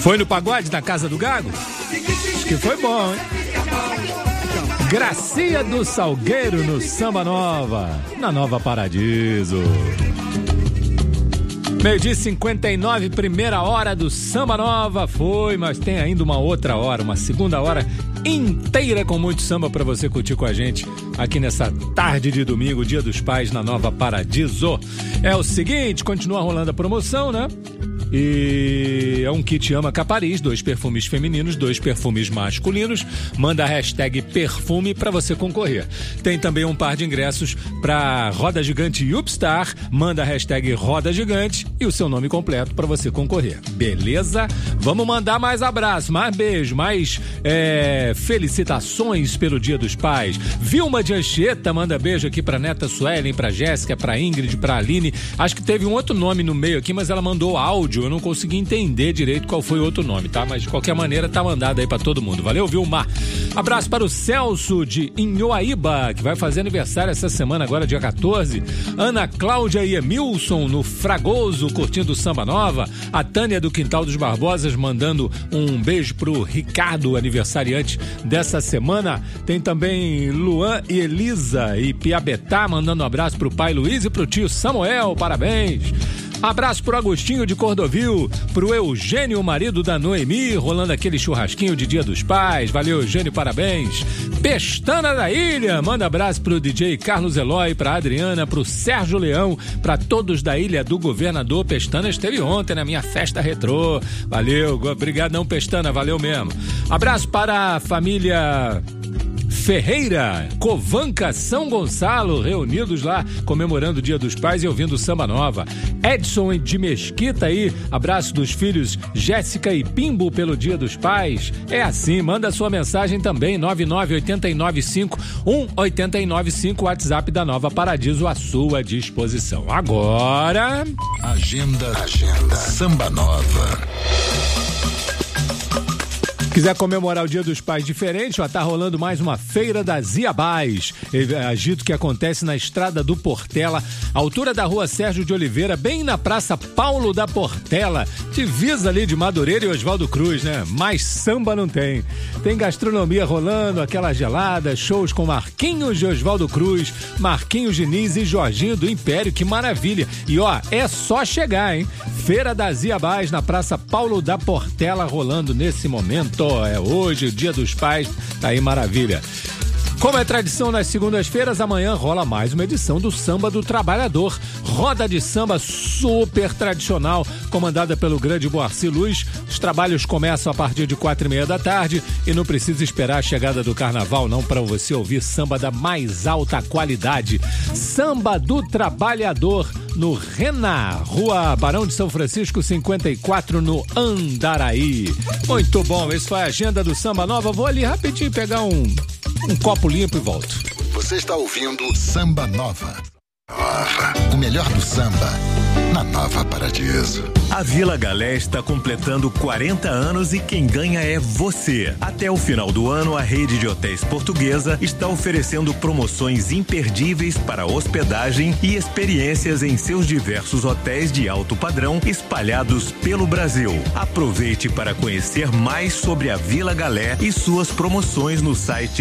Foi no pagode na Casa do Gago? Acho que foi bom, hein? Gracia do Salgueiro no Samba Nova, na Nova Paradiso. 12h59, primeira hora do Samba Nova foi, mas tem ainda uma outra hora, uma segunda hora inteira com muito samba pra você curtir com a gente aqui nessa tarde de domingo, Dia dos Pais na Nova Paradiso. É o seguinte, continua rolando a promoção, né? E é um kit Ama Capariz, 2 perfumes femininos, 2 perfumes masculinos. Manda a hashtag perfume pra você concorrer. Tem também um par de ingressos pra Roda Gigante Upstar. Manda a hashtag Roda Gigante e o seu nome completo pra você concorrer. Beleza? Vamos mandar mais abraço, mais beijo, mais felicitações pelo Dia dos Pais. Vilma de Anchieta manda beijo aqui pra Neta Suelen, pra Jéssica, pra Ingrid, pra Aline. Acho que teve um outro nome no meio aqui, mas ela mandou áudio. Eu não consegui entender direito qual foi o outro nome, tá? Mas de qualquer maneira tá mandado aí pra todo mundo. Valeu, Vilmar. Abraço para o Celso de Inhoaíba, que vai fazer aniversário essa semana, agora dia 14. Ana Cláudia e Emilson no Fragoso, curtindo Samba Nova. A Tânia do Quintal dos Barbosas mandando um beijo pro Ricardo, aniversariante dessa semana. Tem também Luan e Elisa e Piabetá mandando um abraço pro pai Luiz e pro tio Samuel. Parabéns. Abraço pro Agostinho de Cordovil, pro Eugênio, marido da Noemi, rolando aquele churrasquinho de Dia dos Pais. Valeu, Eugênio, parabéns. Pestana da Ilha, manda abraço pro DJ Carlos Eloy, pra Adriana, pro Sérgio Leão, pra todos da Ilha do Governador. Pestana esteve ontem na minha festa retrô. Valeu, obrigado não, Pestana, valeu mesmo. Abraço para a família Ferreira, Covanca, São Gonçalo, reunidos lá comemorando o Dia dos Pais e ouvindo Samba Nova. Edson de Mesquita aí, abraço dos filhos Jéssica e Pimbo pelo Dia dos Pais. É assim, manda sua mensagem também, 99895-1895, WhatsApp da Nova Paradiso à sua disposição. Agora... Agenda Samba Nova. Quiser comemorar o Dia dos Pais diferente, ó, tá rolando mais uma Feira das Iabás, agito que acontece na Estrada do Portela, altura da Rua Sérgio de Oliveira, bem na Praça Paulo da Portela, divisa ali de Madureira e Oswaldo Cruz, né? Mais samba não tem. Tem gastronomia rolando, aquela gelada, shows com Marquinhos de Oswaldo Cruz, Marquinhos Diniz e Jorginho do Império, que maravilha. E ó, é só chegar, hein? Feira das Iabás na Praça Paulo da Portela rolando nesse momento. É hoje, o Dia dos Pais, tá aí maravilha. Como é tradição nas segundas-feiras, amanhã rola mais uma edição do Samba do Trabalhador. Roda de samba super tradicional, comandada pelo grande Boarci Luz. Os trabalhos começam a partir de 4h30 da tarde e não precisa esperar a chegada do carnaval não para você ouvir samba da mais alta qualidade. Samba do Trabalhador no Rená, Rua Barão de São Francisco 54, no Andaraí. Muito bom, esse foi a agenda do Samba Nova. Vou ali rapidinho pegar um copo limpo e volto. Você está ouvindo Samba Nova. O melhor do samba na Nova Paradiso. A Vila Galé está completando 40 anos e quem ganha é você. Até o final do ano, a rede de hotéis portuguesa está oferecendo promoções imperdíveis para hospedagem e experiências em seus diversos hotéis de alto padrão espalhados pelo Brasil. Aproveite para conhecer mais sobre a Vila Galé e suas promoções no site